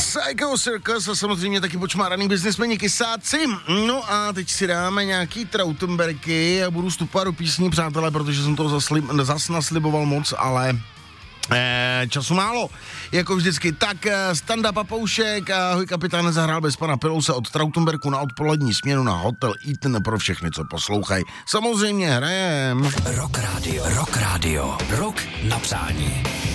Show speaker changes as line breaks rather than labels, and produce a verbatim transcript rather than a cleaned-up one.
Psycho Circus a samozřejmě taky počmáraný biznismeni kysáci. No a teď si dáme nějaký Trautenberky a budu vstupovat do písní, přátelé, protože jsem toho zaslib, zas nasliboval moc, ale eh, času málo. Jako vždycky. Tak Standa Papoušek, ahoj kapitán, zahrál bez pana Pilouse od Trautenberku na odpolední směnu na Hotel Eaton pro všechny, co poslouchají. Samozřejmě hrajem.
Rock Radio, Rock Radio, Rock na přání.